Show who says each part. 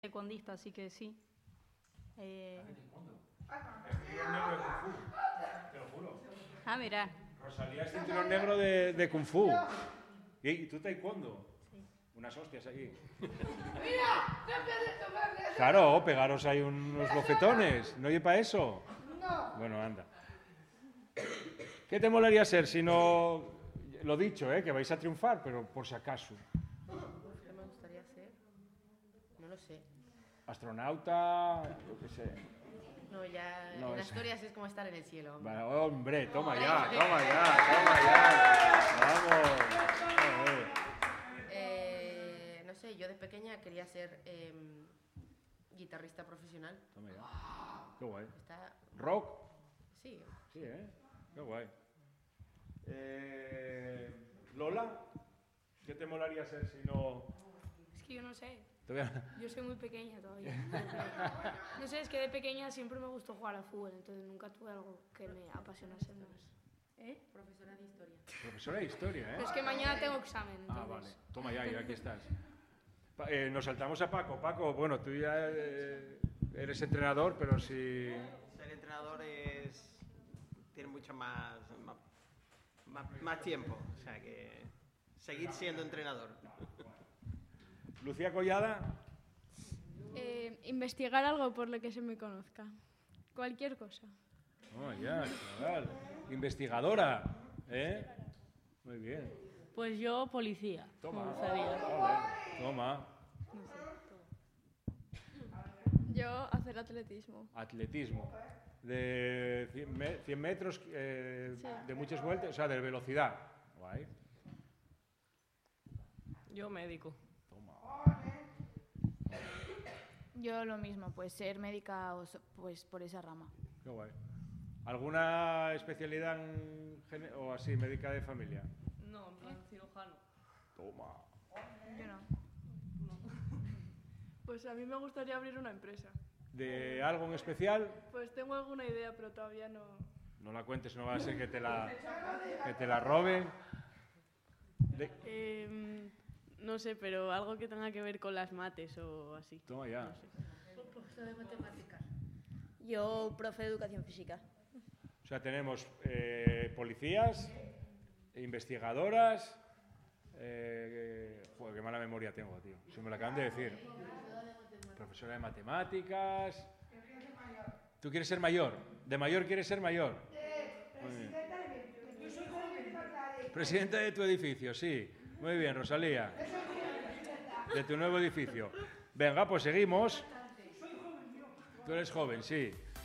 Speaker 1: taekwondista, así que sí.
Speaker 2: Cinturón negro de Kung Fu, te lo juro.
Speaker 1: Ah, mira.
Speaker 2: Rosalía es cinturón negro de Kung Fu. ¿Y tú taekwondo?
Speaker 1: Sí.
Speaker 2: Unas hostias allí. Claro, pegaros ahí unos bofetones. ¿No oye para eso? No. Bueno, anda. ¿Qué te molaría ser si no... Lo dicho, que vais a triunfar, pero por si acaso.
Speaker 3: ¿Qué me gustaría ser? No lo sé.
Speaker 2: Astronauta, yo qué sé.
Speaker 3: No, ya
Speaker 2: No,
Speaker 3: en
Speaker 2: es-
Speaker 3: Asturias es como estar en el cielo.
Speaker 2: Vale, hombre, toma ya, toma ya, toma ya. Vamos. Joder.
Speaker 3: No sé, yo de pequeña quería ser guitarrista profesional.
Speaker 2: Toma ya. Qué guay.
Speaker 3: Está...
Speaker 2: ¿Rock?
Speaker 3: Sí.
Speaker 2: Sí, qué guay. Lola, ¿qué te molaría ser si no...?
Speaker 4: Es que yo no sé,
Speaker 2: Todavía-
Speaker 4: yo soy muy pequeña todavía. No sé, es que de pequeña siempre me gustó jugar al fútbol, entonces nunca tuve algo que me apasionase más.
Speaker 3: Profesora de historia.
Speaker 2: Profesora de historia,
Speaker 4: Pero es que mañana tengo examen,
Speaker 2: Ah,
Speaker 4: entonces...
Speaker 2: vale. Toma ya, y aquí estás. Nos saltamos a Paco. Paco, bueno, tú ya eres entrenador, pero si...
Speaker 5: Ser entrenador tiene mucho más tiempo, o sea que seguir siendo entrenador.
Speaker 2: Lucía Collada,
Speaker 6: Investigar algo por lo que se me conozca. Cualquier cosa.
Speaker 2: oh, ya, chaval. Investigadora, Muy bien.
Speaker 7: Pues yo, policía.
Speaker 2: Toma.
Speaker 7: Me gustaría.
Speaker 2: Joder, toma.
Speaker 6: Yo hacer atletismo.
Speaker 2: Atletismo. De 100 metros, de muchas vueltas, o sea, de velocidad. Guay.
Speaker 7: Yo, médico.
Speaker 2: Toma.
Speaker 8: Yo lo mismo, pues ser médica pues por esa rama.
Speaker 2: Qué guay. ¿Alguna especialidad o así, médica de familia?
Speaker 7: No, en plan cirujano.
Speaker 2: Toma.
Speaker 8: Yo no.
Speaker 6: Pues a mí me gustaría abrir una empresa.
Speaker 2: ¿De algo en especial?
Speaker 6: Pues tengo alguna idea, pero todavía no...
Speaker 2: No la cuentes, no va a ser que te la roben.
Speaker 7: No sé, pero algo que tenga que ver con las mates o así.
Speaker 2: Toma ya.
Speaker 7: No sé.
Speaker 3: Profesora de matemáticas.
Speaker 8: Yo, profe de educación física.
Speaker 2: O sea, tenemos policías, investigadoras... joder, qué mala memoria tengo, tío. Se me lo acaban de decir. Profesora de matemáticas... ¿Tú quieres ser mayor? ¿De mayor quieres ser mayor? Muy bien. Presidenta de tu edificio, sí. Muy bien, Rosalía. De tu nuevo edificio. Venga, pues seguimos. Tú eres joven, sí.